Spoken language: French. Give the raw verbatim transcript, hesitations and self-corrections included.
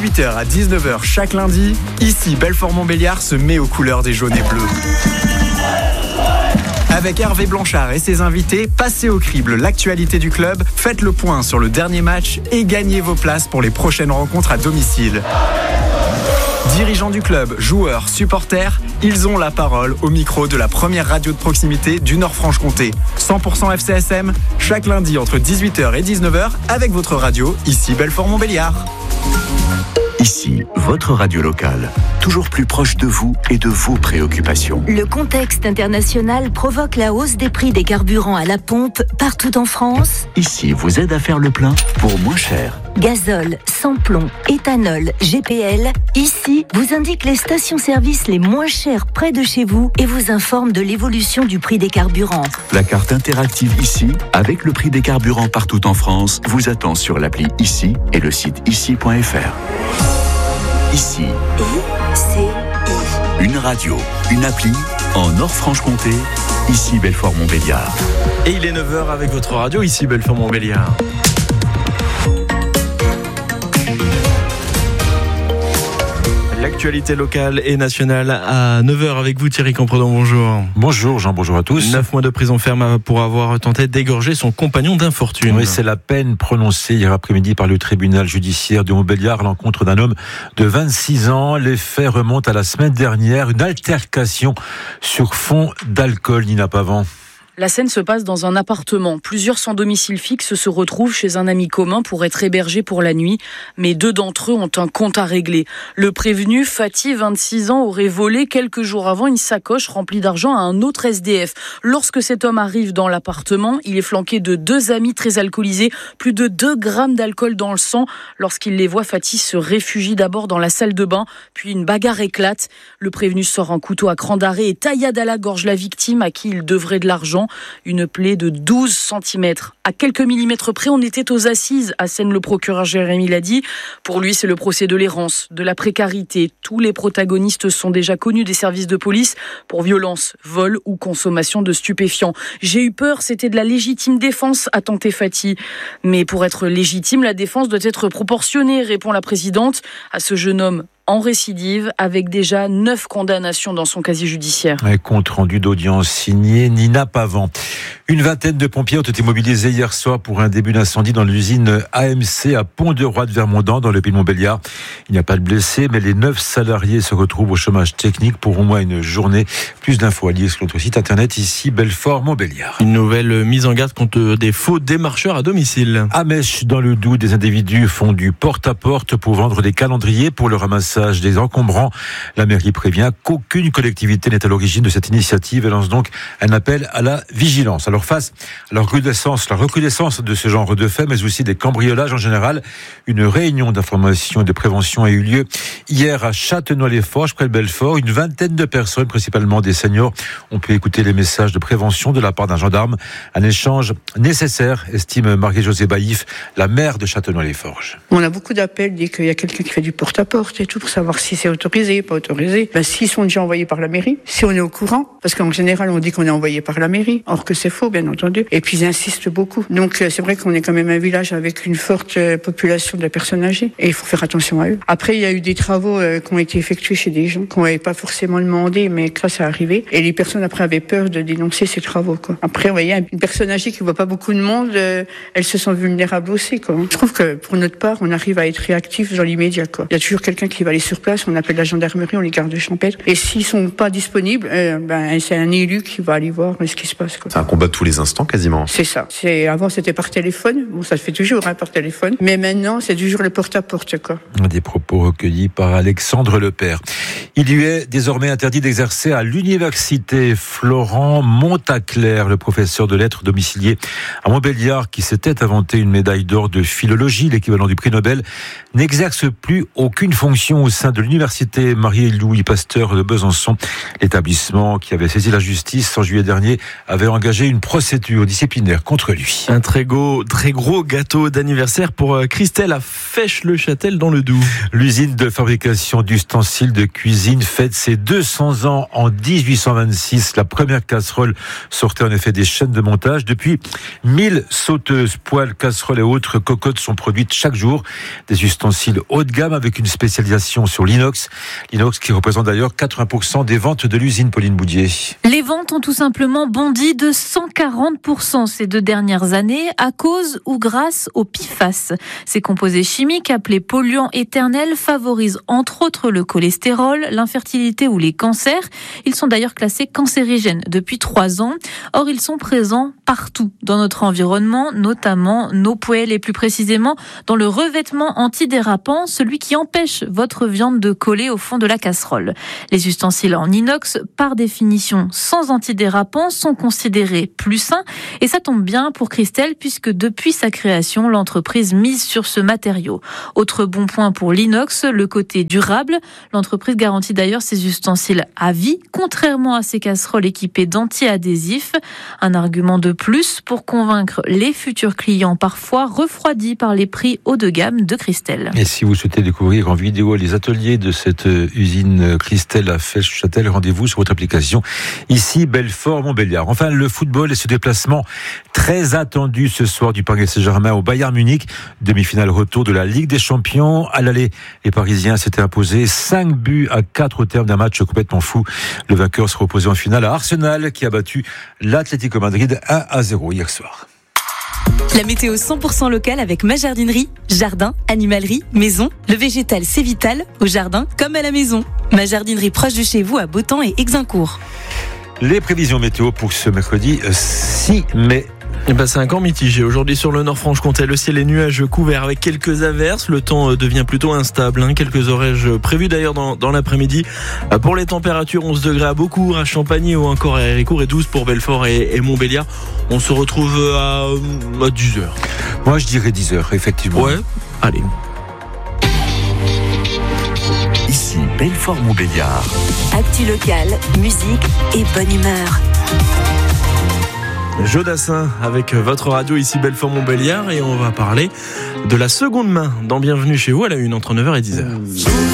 dix-huit heures à dix-neuf heures chaque lundi, ici Belfort-Montbéliard se met aux couleurs des jaunes et bleus. Avec Hervé Blanchard et ses invités, passez au crible l'actualité du club, faites le point sur le dernier match et gagnez vos places pour les prochaines rencontres à domicile. Dirigeants du club, joueurs, supporters, ils ont la parole au micro de la première radio de proximité du Nord-Franche-Comté. cent pour cent F C S M, chaque lundi entre dix-huit heures et dix-neuf heures avec votre radio, ici Belfort-Montbéliard. Ici, votre radio locale, toujours plus proche de vous et de vos préoccupations. Le contexte international provoque la hausse des prix des carburants à la pompe partout en France. Ici, vous aide à faire le plein pour moins cher. Gazole, sans-plomb, éthanol, G P L. Ici, vous indique les stations-service les moins chères près de chez vous et vous informe de l'évolution du prix des carburants. La carte interactive Ici, avec le prix des carburants partout en France, vous attend sur l'appli Ici et le site ici point f r. Ici, I-C-I. Une radio, une appli, en Nord-Franche-Comté, ici Belfort-Montbéliard. Et il est neuf heures avec votre radio, ici Belfort-Montbéliard. L'actualité locale et nationale à neuf heures avec vous Thierry Campredon, bonjour. Bonjour Jean, bonjour à tous. neuf mois de prison ferme pour avoir tenté d'égorger son compagnon d'infortune. Oui, c'est la peine prononcée hier après-midi par le tribunal judiciaire de Montbéliard à l'encontre d'un homme de vingt-six ans. Les faits remontent à la semaine dernière, une altercation sur fond d'alcool, Nina Pavant. La scène se passe dans un appartement. Plusieurs sans domicile fixe se retrouvent chez un ami commun pour être hébergés pour la nuit. Mais deux d'entre eux ont un compte à régler. Le prévenu, Fatih, vingt-six ans, aurait volé quelques jours avant une sacoche remplie d'argent à un autre S D F. Lorsque cet homme arrive dans l'appartement, il est flanqué de deux amis très alcoolisés, plus de deux grammes d'alcool dans le sang. Lorsqu'il les voit, Fatih se réfugie d'abord dans la salle de bain, puis une bagarre éclate. Le prévenu sort un couteau à cran d'arrêt et taillade à la gorge la victime à qui il devrait de l'argent. Une plaie de douze centimètres. À quelques millimètres près, on était aux assises, assène le procureur Jérémy Lady. Pour lui, c'est le procès de l'errance, de la précarité. Tous les protagonistes sont déjà connus des services de police pour violence, vol ou consommation de stupéfiants. J'ai eu peur, c'était de la légitime défense, a tenté Fatih. Mais pour être légitime, la défense doit être proportionnée, répond la présidente. À ce jeune homme en récidive, avec déjà neuf condamnations dans son casier judiciaire. Un compte rendu d'audience signé Nina Pavant. Une vingtaine de pompiers ont été mobilisés hier soir pour un début d'incendie dans l'usine A M C à Pont-de-Roi de Vermondans, dans le pays de Montbéliard. Il n'y a pas de blessés, mais les neuf salariés se retrouvent au chômage technique pour au moins une journée. Plus d'infos à lire sur notre site internet, ici Belfort-Montbéliard. Une nouvelle mise en garde contre des faux démarcheurs à domicile. À Mèche, dans le Doubs, des individus font du porte-à-porte pour vendre des calendriers pour le ramassage des encombrants. La mairie prévient qu'aucune collectivité n'est à l'origine de cette initiative et lance donc un appel à la vigilance. Alors face à la recrudescence, la recrudescence de ce genre de faits, mais aussi des cambriolages en général, une réunion d'information et de prévention a eu lieu hier à Châtenois-les-Forges, près de Belfort. Une vingtaine de personnes, principalement des seniors, ont pu écouter les messages de prévention de la part d'un gendarme. Un échange nécessaire, estime Marie-Josée Baïf, la maire de Châtenois-les-Forges. On a beaucoup d'appels dès qu'il y a quelqu'un qui fait du porte-à-porte et tout, pour savoir si c'est autorisé, pas autorisé. Ben, s'ils sont déjà envoyés par la mairie, si on est au courant, parce qu'en général, on dit qu'on est envoyé par la mairie, or que c'est faux, bien entendu. Et puis, ils insistent beaucoup. Donc, c'est vrai qu'on est quand même un village avec une forte population de personnes âgées. Et il faut faire attention à eux. Après, il y a eu des travaux euh, qui ont été effectués chez des gens qu'on n'avait pas forcément demandé, mais que ça, ça arrivait. Et les personnes, après, avaient peur de dénoncer ces travaux, quoi. Après, vous voyez, une personne âgée qui voit pas beaucoup de monde, euh, elle se sent vulnérable aussi, quoi. Je trouve que, pour notre part, on arrive à être réactif dans l'immédiat, quoi. Il y a toujours quelqu'un qui va aller sur place, on appelle la gendarmerie, on les garde champêtres. Et s'ils sont pas disponibles, euh, ben, c'est un élu qui va aller voir ce qui se passe, quoi. C'est un combat de tous les instants, quasiment. C'est ça. C'est, avant, c'était par téléphone. Bon, ça se fait toujours, hein, par téléphone. Mais maintenant, c'est toujours le porte-à-porte, quoi. Des propos recueillis par Alexandre Lepère. Il lui est désormais interdit d'exercer à l'université. Florent Montaclair, le professeur de lettres domicilié à Montbéliard, qui s'était inventé une médaille d'or de philologie, l'équivalent du prix Nobel, n'exerce plus aucune fonction au sein de l'université Marie-Louis Pasteur de Besançon. L'établissement, qui avait saisi la justice en juillet dernier, avait engagé une procédure disciplinaire contre lui. Un très gros, très gros gâteau d'anniversaire pour Christelle à Fèche-le-Châtel dans le Doubs. L'usine de fabrication d'ustensiles de cuisine fête ses deux cents ans en dix-huit cent vingt-six. La première casserole sortait en effet des chaînes de montage. Depuis, mille sauteuses, poêles, casseroles et autres cocottes sont produites chaque jour. Des ustensiles haut de gamme avec une spécialisation sur l'inox. L'inox qui représente d'ailleurs quatre-vingts pour cent des ventes de l'usine, Pauline Boudier. Les ventes ont tout simplement bondi de cent quarante pour cent ces deux dernières années à cause ou grâce au P F A S. Ces composés chimiques appelés polluants éternels favorisent entre autres le cholestérol, l'infertilité ou les cancers. Ils sont d'ailleurs classés cancérigènes depuis trois ans. Or, ils sont présents partout dans notre environnement, notamment nos poêles et plus précisément dans le revêtement antidérapant, celui qui empêche votre viande de coller au fond de la casserole. Les ustensiles en inox, par définition sans antidérapant, sont considérés plus sains et ça tombe bien pour Christelle puisque depuis sa création, l'entreprise mise sur ce matériau. Autre bon point pour l'inox, le côté durable. L'entreprise garantit d'ailleurs ses ustensiles à vie, contrairement à ses casseroles équipées d'anti-adhésifs. Un argument de plus pour convaincre les futurs clients parfois refroidis par les prix haut de gamme de Christelle. Et si vous souhaitez découvrir en vidéo les ateliers de cette usine Christelle à Fèche-Châtel, rendez-vous sur votre application ici Belfort-Montbéliard. Enfin, le football et ce déplacement très attendu ce soir du Paris Saint-Germain au Bayern Munich, demi-finale retour de la Ligue des Champions. À l'aller, les Parisiens s'étaient imposés cinq buts à quatre au terme d'un match complètement fou. Le vainqueur sera opposé en finale à Arsenal qui a battu l'Atlético Madrid un à zéro hier soir. La météo cent pour cent locale avec ma jardinerie. Jardin, animalerie, maison. Le végétal, c'est vital, au jardin comme à la maison. Ma jardinerie proche de chez vous à Beautemps et Exincourt. Les prévisions météo pour ce mercredi six mai. Eh ben, c'est un camp mitigé. Aujourd'hui sur le Nord-Franche-Comté, le ciel est nuageux couvert avec quelques averses. Le temps devient plutôt instable. Hein. Quelques orages prévus d'ailleurs dans, dans l'après-midi. Pour les températures, onze degrés à Beaucourt, à Champagny ou encore à Héricourt et douze pour Belfort et, et Montbéliard. On se retrouve à, à dix heures. Moi je dirais dix heures, effectivement. Ouais, allez. Ici Belfort-Montbéliard. Actu locale, musique et bonne humeur. Jodassin avec votre radio ici Belfort-Montbéliard et on va parler de la seconde main dans Bienvenue chez vous à la une entre neuf heures et dix heures.